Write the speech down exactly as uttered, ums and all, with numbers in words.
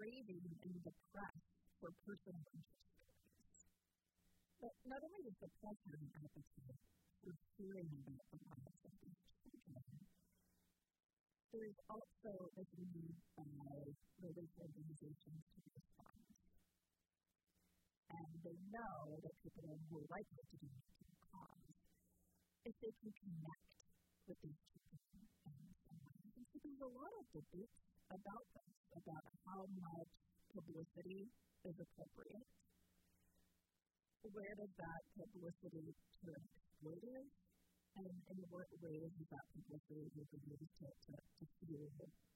craving and the press for personal interest stories. But not only is the pleasure and appetite for hearing about the lives of these children, there is also a need by relief organizations to respond. And they know that people are more likely to do it to the cause if they can connect with these children in some way. And so there's a lot of debate about this, about how much publicity is appropriate. Where does that publicity turn exploitive? And in what ways is that publicity being used to, to, to fuel